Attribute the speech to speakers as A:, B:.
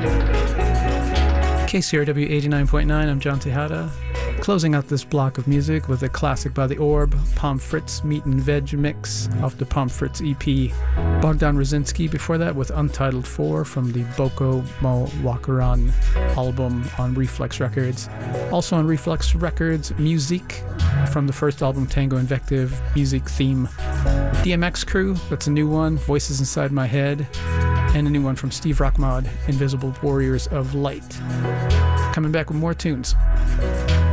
A: KCRW 89.9, I'm John Tejada. Closing out this block of music with a classic by The Orb, Pommes Frites Meat and Veg Mix off the Pommes Frites EP. Bogdan Rosinski before that with Untitled 4 from the Boko Mo Wakaran album on Reflex Records. Also on Reflex Records, Musique from the first album Tango Invective, Music Theme. DMX Crew, that's a new one, Voices Inside My Head. And a new one from Steve Rockmod, Invisible Warriors of Light. Coming back with more tunes.